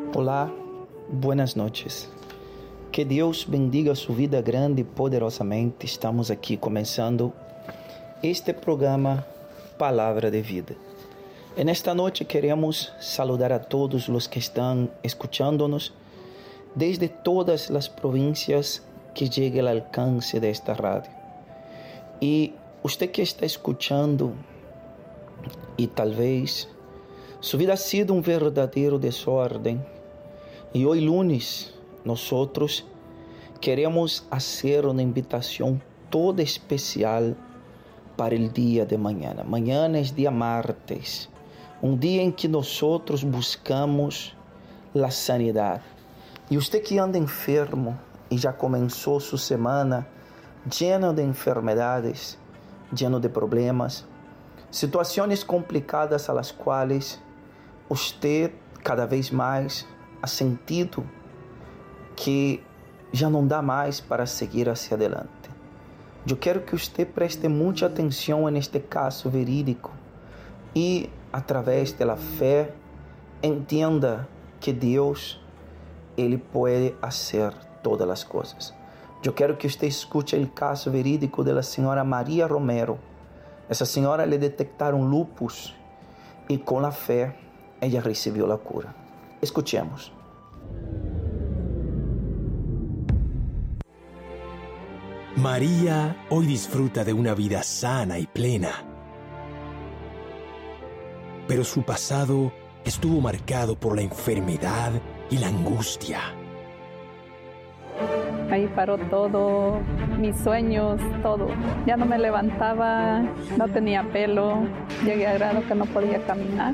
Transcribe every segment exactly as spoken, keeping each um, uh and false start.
Olá, buenas noches. Que Deus bendiga sua vida grande e poderosamente. Estamos aqui começando este programa Palavra de Vida. E nesta noite queremos saludar a todos os que estão escuchándonos desde todas as províncias que llegue ao alcance desta rádio. E você que está escuchando e talvez sua vida ha sido um verdadeiro desordem, e hoje lunes nós queremos fazer uma invitação toda especial para o dia de manhã. Amanhã é dia martes, um dia em que nós buscamos a sanidade. E você que anda enfermo e já começou sua semana lleno de enfermedades, lleno de problemas, situações complicadas a las quais você cada vez mais ha sentido que já não dá mais para seguir hacia adelante. Eu quero que você preste muita atenção neste caso verídico e, através da fé, entenda que Deus ele pode fazer todas as coisas. Eu quero que você escute o caso verídico da senhora Maria Romero. Essa senhora lhe detectaram lupus e com a fé ela recebeu a cura. Escuchemos. María hoy disfruta de una vida sana y plena, pero su pasado estuvo marcado por la enfermedad y la angustia. Ahí paró todo, mis sueños, todo. Ya no me levantaba, no tenía pelo, llegué a grado que no podía caminar.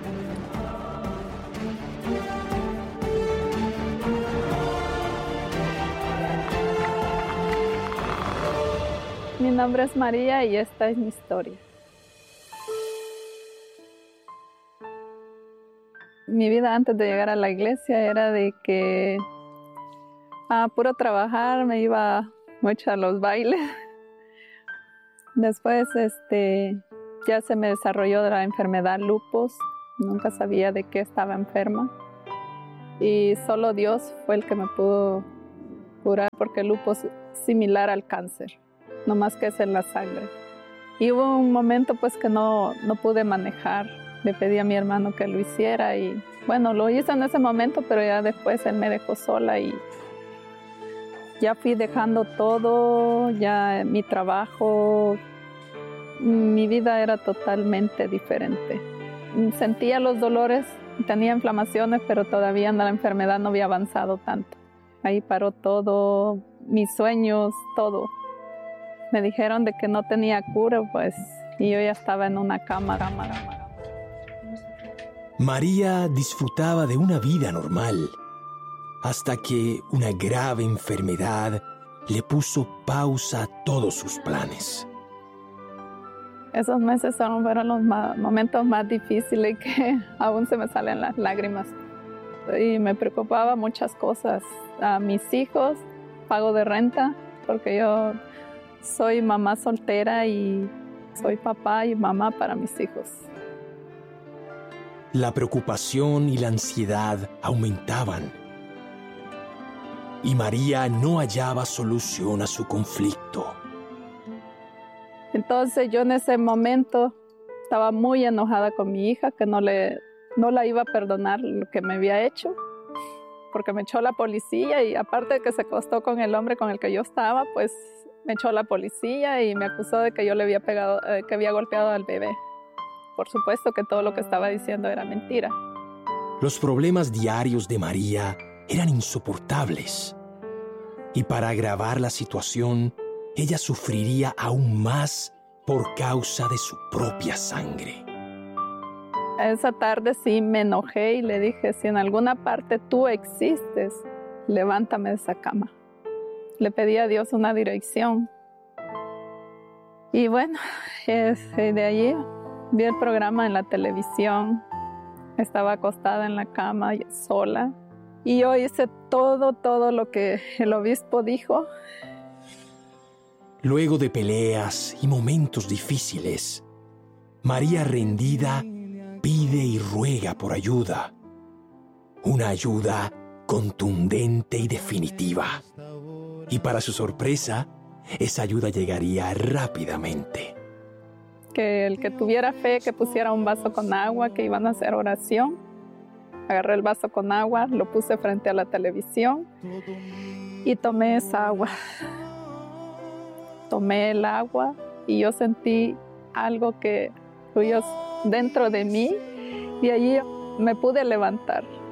Mi nombre es María y esta es mi historia. Mi vida antes de llegar a la iglesia era de que a puro trabajar me iba mucho a los bailes. Después este, ya se me desarrolló la enfermedad lupus. Nunca sabía de qué estaba enferma. Y solo Dios fue el que me pudo curar porque el lupus es similar al cáncer. No más que es en la sangre. Y hubo un momento pues que no, no pude manejar. Le pedí a mi hermano que lo hiciera y bueno, lo hice en ese momento, pero ya después él me dejó sola y ya fui dejando todo, ya mi trabajo, mi vida era totalmente diferente. Sentía los dolores, tenía inflamaciones, pero todavía la enfermedad no había avanzado tanto. Ahí paró todo, mis sueños, todo. Me dijeron de que no tenía cura, pues, y yo ya estaba en una cama. María disfrutaba de una vida normal, hasta que una grave enfermedad le puso pausa a todos sus planes. Esos meses fueron los más, momentos más difíciles que aún se me salen las lágrimas. Y me preocupaba muchas cosas. A mis hijos, pago de renta, porque yo soy mamá soltera y soy papá y mamá para mis hijos. La preocupación y la ansiedad aumentaban. Y María no hallaba solución a su conflicto. Entonces yo en ese momento estaba muy enojada con mi hija, que no, le, no la iba a perdonar lo que me había hecho, porque me echó la policía y aparte de que se acostó con el hombre con el que yo estaba, pues me echó la policía y me acusó de que yo le había pegado, eh, que había golpeado al bebé. Por supuesto que todo lo que estaba diciendo era mentira. Los problemas diarios de María eran insoportables. Y para agravar la situación, ella sufriría aún más por causa de su propia sangre. Esa tarde sí me enojé y le dije, si en alguna parte tú existes, levántame de esa cama. Le pedí a Dios una dirección. Y bueno, es, de allí vi el programa en la televisión. Estaba acostada en la cama sola. Y yo hice todo, todo lo que el obispo dijo. Luego de peleas y momentos difíciles, María rendida pide y ruega por ayuda. Una ayuda contundente y definitiva. Y para su sorpresa, esa ayuda llegaría rápidamente. Que el que tuviera fe, que pusiera un vaso con agua, que iban a hacer oración. Agarré el vaso con agua, lo puse frente a la televisión y tomé esa agua. Tomé el agua y yo sentí algo que fluyó dentro de mí y allí me pude levantar.